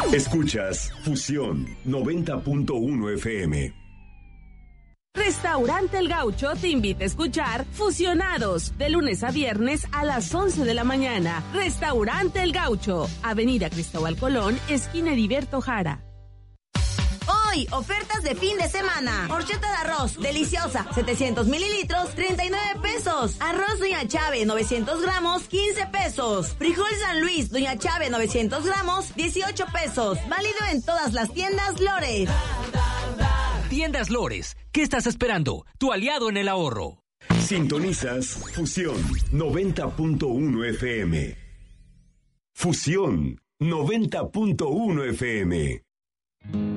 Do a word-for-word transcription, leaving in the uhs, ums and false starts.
Escuchas Fusión noventa punto uno F M. Restaurante El Gaucho te invita a escuchar Fusionados de lunes a viernes a las once de la mañana. Restaurante El Gaucho, Avenida Cristóbal Colón, esquina Heriberto Jara. Hoy, ofertas de fin de semana. Horchata de arroz, deliciosa, setecientos mililitros, treinta y nueve pesos. Arroz Doña Chave, novecientos gramos, quince pesos. Frijol San Luis, Doña Chave, novecientos gramos, dieciocho pesos. Válido en todas las tiendas Lores. Tiendas Lores, ¿qué estás esperando? Tu aliado en el ahorro. Sintonizas Fusión noventa punto uno F M. Fusión noventa punto uno F M.